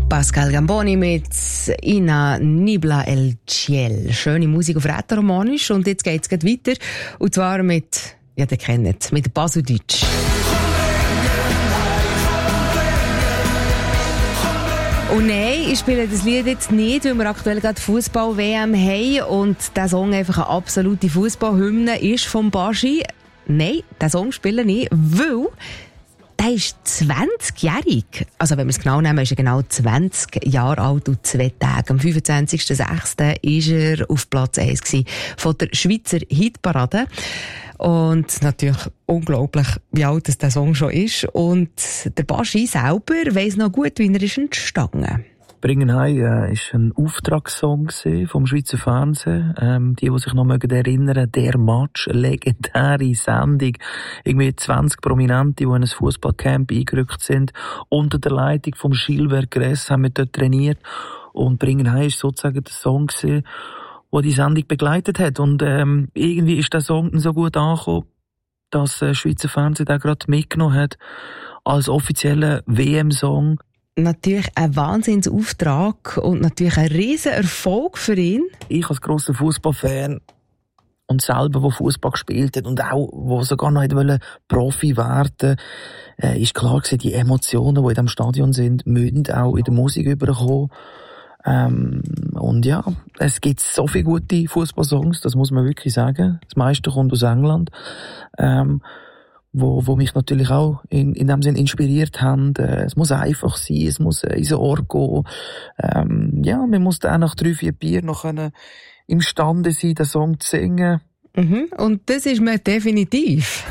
Pascal Gamboni mit Ina Nibla El Ciel. Schöne Musik auf Rätoromanisch. Und jetzt geht's gleich weiter. Und zwar mit, ja, ihr kennt es, mit Baseldeutsch. Und nein, ich spiele das Lied jetzt nicht, weil wir aktuell gerade Fußball-WM haben und der Song einfach eine absolute Fußballhymne ist vom Baschi. Nein, den Song spiele ich, weil der ist 20-jährig. Also wenn wir es genau nehmen, ist er genau 20 Jahre alt und 2 Tage. Am 25.06. war er auf Platz 1 von der Schweizer Hitparade. Und natürlich unglaublich, wie alt der Song schon ist. Und der Baschi selber weiss noch gut, wie er ist entstanden. «Bringen Hei» ist ein Auftragssong vom Schweizer Fernsehen. Die sich noch erinnern, «Der Match», eine legendäre Sendung. Irgendwie 20 Prominente, die in ein Fußballcamp eingerückt sind. Unter der Leitung vom Gilbert Gress haben wir dort trainiert. Und «Bringen Hei» ist sozusagen der Song, der die Sendung begleitet hat. Und irgendwie ist der Song so gut angekommen, dass das Schweizer Fernsehen den gerade mitgenommen hat als offizieller WM-Song. Natürlich ein Wahnsinnsauftrag und natürlich ein riesen Erfolg für ihn. Ich als grosser Fußballfan und selber, der Fußball gespielt hat und auch, der sogar noch Profi werden wollte, ist klar gewesen, die Emotionen, die in diesem Stadion sind, müssen auch in der Musik überkommen. Und ja, es gibt so viele gute Fußballsongs, das muss man wirklich sagen. Das meiste kommt aus England. Wo mich natürlich auch in dem Sinn inspiriert haben. Es muss einfach sein, es muss ins Ohr gehen. Ja, man muss dann nach 3-4 Bier noch imstande sein, den Song zu singen. Mhm. Und das ist man definitiv.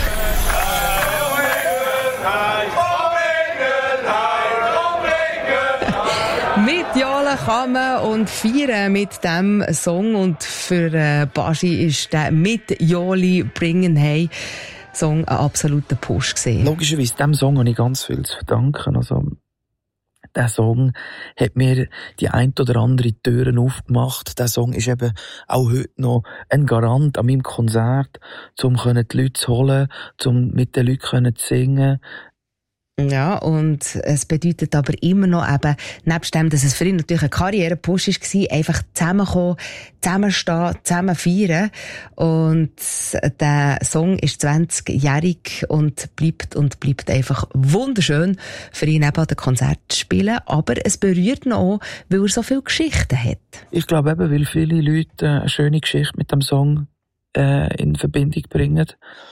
Mit Jola kann man und feiern mit diesem Song. Und für Baschi ist der «Mit Joli bringen Hei» Song ein absoluter Push gewesen. Logischerweise, diesem Song habe ich ganz viel zu verdanken. Also, der Song hat mir die ein oder andere Türen aufgemacht. Der Song ist eben auch heute noch ein Garant an meinem Konzert, um die Leute zu holen, um mit den Leuten zu singen. Ja, und es bedeutet aber immer noch eben, nebst dem, dass es für ihn natürlich ein Karrierepush war, einfach zusammenkommen, zusammenstehen, zusammen feiern. Und der Song ist 20-jährig und bleibt einfach wunderschön für ihn eben an den Konzert zu spielen. Aber es berührt ihn auch, weil er so viele Geschichten hat. Ich glaube eben, weil viele Leute eine schöne Geschichte mit dem Song in Verbindung bringen.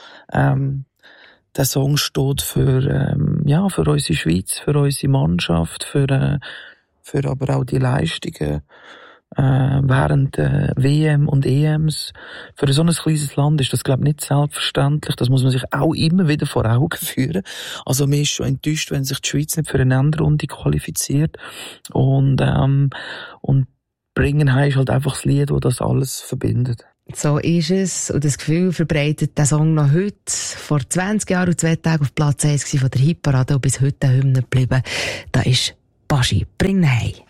Der Song steht für unsere Schweiz, für unsere Mannschaft, für aber auch die Leistungen während WM und EMs. Für so ein kleines Land ist das, glaube ich, nicht selbstverständlich. Das muss man sich auch immer wieder vor Augen führen. Also man ist schon enttäuscht, wenn sich die Schweiz nicht für eine Endrunde qualifiziert. Und «Bringen Hei» ist halt einfach das Lied, das das alles verbindet. So ist es. Und das Gefühl verbreitet der Song noch heute. Vor 20 Jahren und 2 Tagen auf Platz 1 von der Hitparade und bis heute eine Hymne geblieben. Da ist Baschi, «Bring Hei».